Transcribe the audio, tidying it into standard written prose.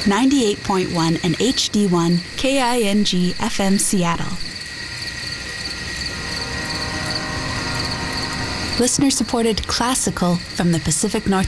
98.1 and HD1 KING FM Seattle. Listener-supported classical from the Pacific Northwest.